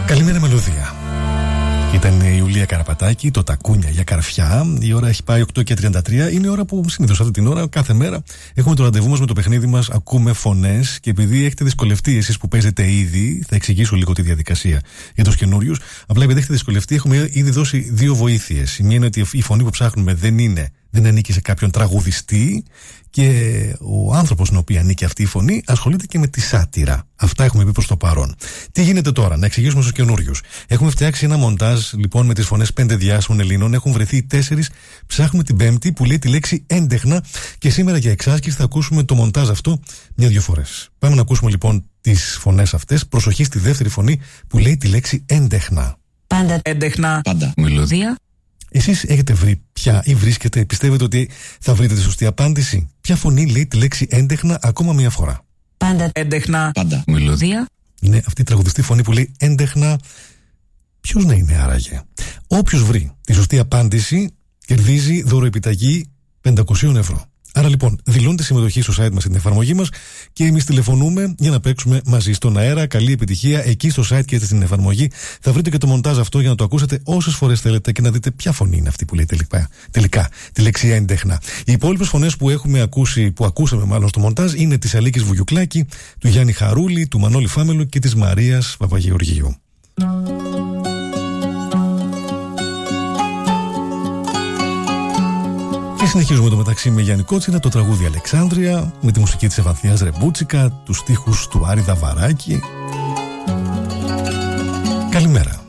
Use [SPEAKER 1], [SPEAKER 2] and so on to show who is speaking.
[SPEAKER 1] Καλημέρα μελωδία. Ήταν η Ιουλία Καραπατάκη, το Τακούνια για καρφιά. Η ώρα έχει πάει 8:33. Είναι η ώρα που συνήθως αυτή την ώρα, κάθε μέρα, έχουμε το ραντεβού μας με το παιχνίδι μας. Ακούμε φωνές. Και επειδή έχετε δυσκολευτεί εσείς που παίζετε ήδη, θα εξηγήσω λίγο τη διαδικασία για τους καινούριους. Απλά επειδή έχετε δυσκολευτεί, έχουμε ήδη δώσει δύο βοήθειες. Η μία είναι ότι η φωνή που ψάχνουμε δεν ανήκει σε κάποιον τραγουδιστή, και ο άνθρωπος στον οποίο ανήκει αυτή η φωνή ασχολείται και με τη σάτυρα. Αυτά έχουμε πει προς το παρόν. Τι γίνεται τώρα, να εξηγήσουμε στους καινούριους. Έχουμε φτιάξει ένα μοντάζ λοιπόν με τις φωνές 5 διάσημων Ελλήνων. Έχουν βρεθεί 4. Ψάχνουμε την 5η που λέει τη λέξη έντεχνα, και σήμερα για εξάσκηση θα ακούσουμε το μοντάζ αυτό 1-2 φορές. Πάμε να ακούσουμε λοιπόν τις φωνές αυτές. Προσοχή στη δεύτερη φωνή που λέει τη λέξη έντεχνα.
[SPEAKER 2] Πάντα έντεχνα.
[SPEAKER 3] Πάντα
[SPEAKER 2] μελωδία.
[SPEAKER 1] Εσείς έχετε βρει πια ή βρίσκετε, πιστεύετε ότι θα βρείτε τη σωστή απάντηση? Ποια φωνή λέει τη λέξη έντεχνα ακόμα μία φορά?
[SPEAKER 2] Πάντα έντεχνα.
[SPEAKER 3] Πάντα
[SPEAKER 2] μελωδία.
[SPEAKER 1] Είναι αυτή η τραγουδιστή φωνή που λέει έντεχνα. Ποιος να είναι άραγε? Όποιος βρει τη σωστή απάντηση κερδίζει δωροεπιταγή 500 ευρώ. Άρα λοιπόν, δηλώνετε συμμετοχή στο site μας, στην εφαρμογή μας, και εμείς τηλεφωνούμε για να παίξουμε μαζί στον αέρα. Καλή επιτυχία εκεί στο site και στην εφαρμογή. Θα βρείτε και το μοντάζ αυτό για να το ακούσετε όσες φορές θέλετε και να δείτε ποια φωνή είναι αυτή που λέει τελικά τη λέξη έντεχνα. Οι υπόλοιπες φωνές που έχουμε ακούσει, που ακούσαμε μάλλον στο μοντάζ, είναι της Αλίκης Βουγιουκλάκη, του Γιάννη Χαρούλη, του Μανώλη Φάμελου και της Μαρίας Παπαγεωργίου. Και συνεχίζουμε το μεταξύ με Γιάννη Κότσιρα, το τραγούδι Αλεξάνδρεια, με τη μουσική της Ευανθίας Ρεμπούτσικα, τους στίχους του Άρη Δαβαράκη. Καλημέρα.